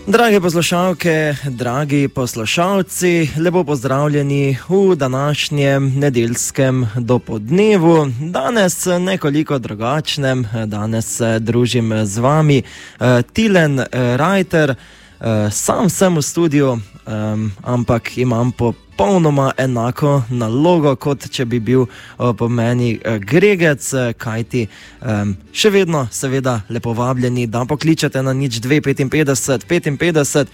Drage poslušalke, dragi poslušalci, lepo pozdravljeni v današnjem nedeljskem dopoldnevu. Danes nekoliko drugačnem, danes se družim z vami Tilen Reiter. Sam sem v studiu, ampak imam popolnoma enako nalogo, kot če bi bil po meni Gregec, kajti še vedno seveda lepo vabljeni, da pokličete na 0255 55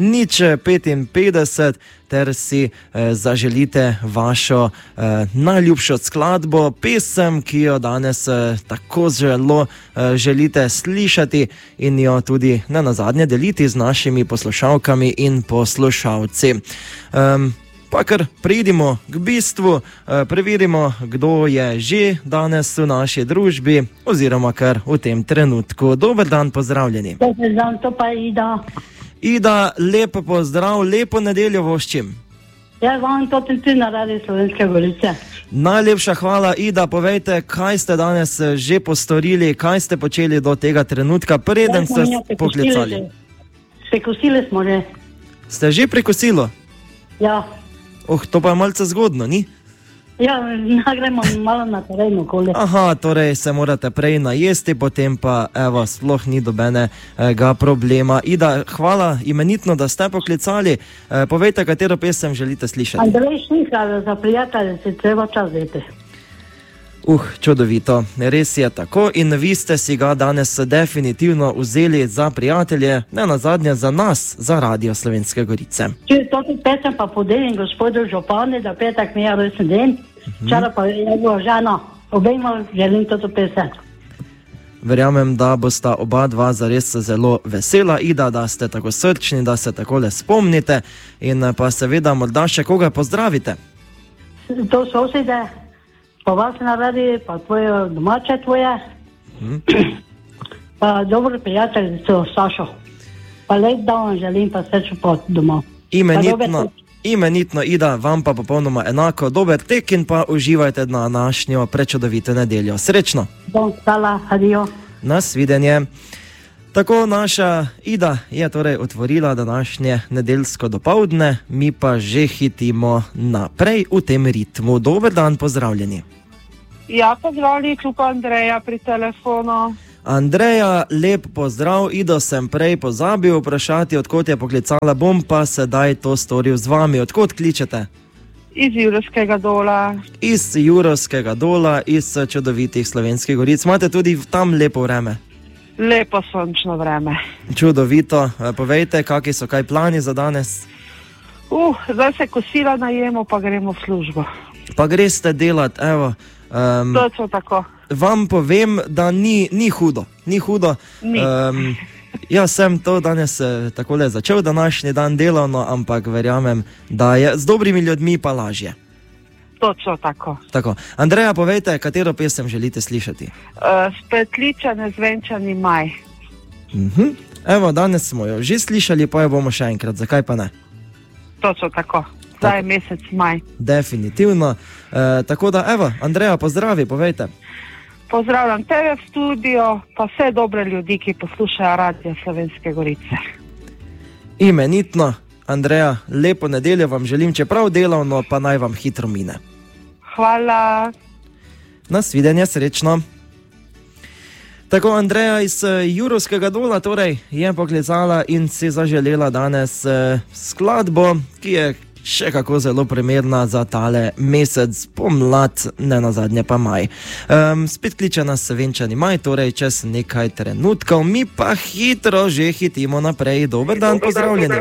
055 ter si zaželite vašo najljubšo skladbo, pesem, ki jo danes tako zelo želite slišati in jo tudi nenazadnje deliti z našimi poslušalkami in poslušalci. Pa kar preidimo k bistvu, preverimo, kdo je že danes v naši družbi oziroma kar v tem trenutku. Dober dan, pozdravljeni. Dober dan, to pa je Ida. Ida, lepo pozdrav, lepo nedeljo voščim. Ja, vam to tudi na Radiu Slovenske Gorice. Najlepša hvala, Ida, povejte, kaj ste danes že postorili, kaj ste počeli do tega trenutka, preden ste poklicali. Prekosili smo že. Ste že prekosilo? Ja. To pa je malce zgodno, ni? Ja, gremo malo na teren okoli. Aha, torej se morate prej najesti, potem pa evo, sploh ni dobenega problema. Ida, hvala imenitno, da ste poklicali. Povejte, katero pesem želite slišati. Andrej Šnikar, za prijatelje si treba čas vzeti. Čudovito, res je tako in vi ste si ga danes definitivno vzeli za prijatelje, ne nazadnje za nas, za Radio Slovenske Gorice. Če to pesem pa podelim gospodu županu, da petek mi je rojsten dan, včeraj pa je njegova žena, obema želim to pesem. Verjamem, da bosta oba dva zares zelo vesela, Ida, da ste tako srčni, da se takole spomnite in pa seveda morda še koga pozdravite. To sosede, pa vas naredi, pa tvoje domače tvoje, pa dobro prijateljico Sašo. Pa lep dan želim, pa srečo pot domov. Imenitno, Ida, vam pa popolnoma enako. Dober tek in pa uživajte na današnjo prečudovito nedeljo. Srečno! Hvala, adijo. Nasvidenje. Tako naša Ida je torej otvorila današnje nedeljsko dopoldne, mi pa že hitimo naprej v tem ritmu. Dober dan, pozdravljeni. Ja, pozdravljeni, klupa Andreja pri telefonu. Andreja, lep pozdrav. Ido sem prej pozabil vprašati, odkot je poklicala, bom pa sedaj to storil z vami. Odkot kličete? Iz Jurovskega Dola. Iz Jurovskega Dola, iz čudovitih Slovenskih Goric. Imate tudi tam lepo vreme? Lepo sončno vreme. Čudovito. Povejte, kakšni so kaj plani za danes? Zdaj se kosila najemo, pa gremo v službo. Pa greste delat, evo. Točno tako. Vam povem, da ni hudo. Ni hudo. Jaz sem to danes takole začel današnji dan delovno, ampak verjamem, da je z dobrimi ljudmi pa lažje. Točno tako. Tako. Andreja, povejte, katero pesem želite slišati? Spetličane zvenčani maj. Evo, danes smo jo že slišali, pa jo bomo še enkrat. Zakaj pa ne? Točno tako. Zdaj je mesec maj. Definitivno. Tako da, evo, Andreja, pozdravi, povejte. Pozdravljam tebe v studio, pa vse dobre ljudi, ki poslušajo Radio Slovenske Gorice. Imenitno, Andreja, lepo nedeljo vam želim, čeprav delovno, pa naj vam hitro mine. Hvala. Nasvidenje, srečno. Tako, Andreja iz Jurovskega Dola torej je poklicala in si zaželela danes skladbo, ki je še kako zelo primerna za tale mesec, pomlad, ne nazadnje pa maj. Spet kliče nas venčani maj, torej čez nekaj trenutkov, mi pa hitro že hitimo naprej. Dober dan, pozdravljeni.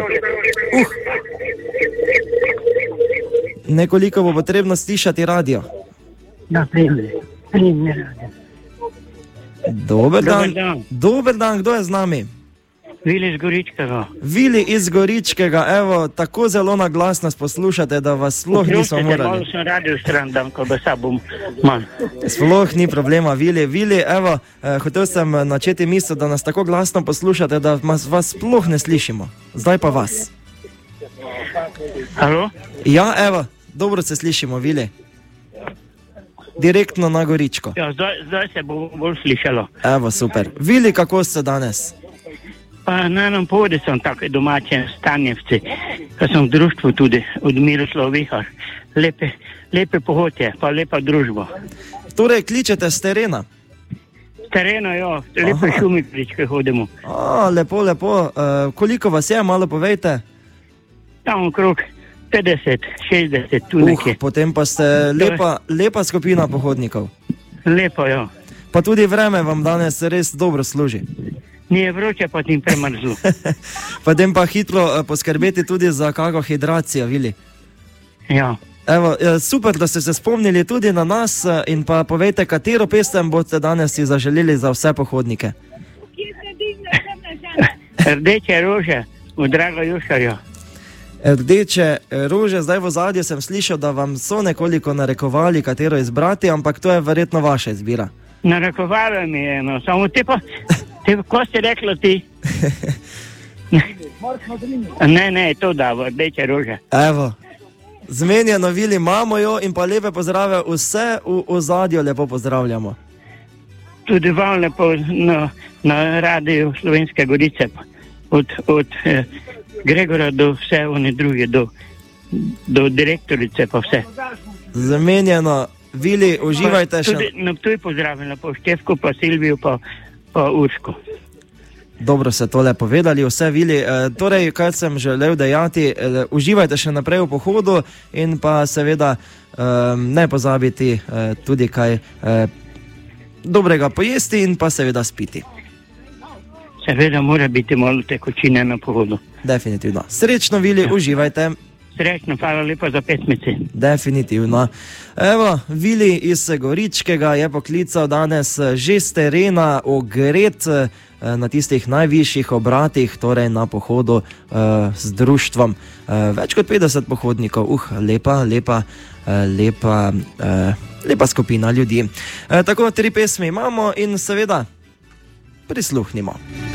Nekoliko bo potrebno slišati radio. Da, primi radio. Dober dan. Dober dan, kdo je z nami? Vili iz Goričkega. Vili iz Goričkega, evo, tako zelo na glas nas poslušate, da vas sploh nismo morali. Malo sem radio stran, dam, ko besa bom manj. Sploh ni problema, Vili. Vili, evo, hotel sem načeti misel, da nas tako glasno poslušate, da vas sploh ne slišimo. Zdaj pa vas. Halo? Ja, evo, dobro se slišimo, Vili. Direktno na Goričko. Ja, zdaj se bo bolj slišalo. Evo, super. Vili, kako ste danes? Pa na enem pohodu sem tako domače Stanjevci, ko sem v društvu tudi od Miroslav Vihar. Lepe pohode, pa lepa družba. Torej, kličete z terena? Z terena, jo, lepe šumi pričke hodimo. Lepo, lepo. Koliko vas je, malo povejte? Tam okrog 50, 60, tu nekje. Potem pa ste lepa skupina pohodnikov. Lepo, jo. Pa tudi vreme vam danes res dobro služi. Ni vroče, pa ti premrzlo. Potem pa hitro poskrbeti tudi za kakšno hidracijo, Vili. Ja. Evo, super, da ste se spomnili tudi na nas in pa povejte, katero pesem boste danes si zaželeli za vse pohodnike. Rdeče rože v Drago Jušarja. Rdeče rože, zdaj v ozadju sem slišal, da vam so nekoliko narekovali, katero izbrati, ampak to je verjetno vaša izbira. Narekovalo mi je, no, samo ti pa, ko si rekla ti? Ne, to da, rdeče rože. Evo, zmenjeno, Vili, imamo jo in pa lepe pozdrave vse v ozadju, lepo pozdravljamo. Tudi vam lepo na radiju Slovenske Gorice, od Gregora do vse one druge, do direktorice pa vse. Zamenjeno, Vili, uživajte še. Tudi na Ptuj pozdravljam, pa Štefko, pa Silvijo, pa Urško. Dobro ste tole povedali, vse, Vili. Torej, kaj sem želel dejati, uživajte še naprej v pohodu in pa seveda ne pozabiti tudi kaj dobrega pojesti in pa seveda spiti. Seveda mora biti malo tekočine na pohodu. Definitivno. Srečno, Vili, uživajte. Srečno, hvala lepa za pesmice. Definitivno. Evo, Vili iz Goričkega je poklical danes že z terena ogret na tistih najvišjih obratih, torej na pohodu z društvom. Več kot 50 pohodnikov, lepa skupina ljudi. Tako 3 pesmi imamo in seveda prisluhnimo.